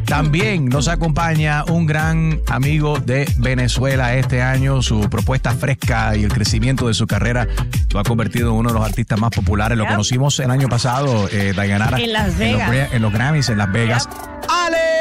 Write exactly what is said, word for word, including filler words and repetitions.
También nos acompaña un gran amigo de Venezuela este año. Su propuesta fresca y el crecimiento de su carrera lo ha convertido en uno de los artistas más populares. Lo Yep. conocimos el año pasado, eh, Dayanara. En Las Vegas. En los, en los Grammys en Las Vegas. Yep. ¡Ale!